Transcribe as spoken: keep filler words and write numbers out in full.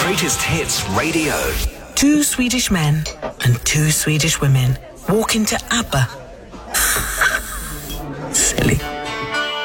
Greatest Hits Radio. Two Swedish men and two Swedish women walk into ABBA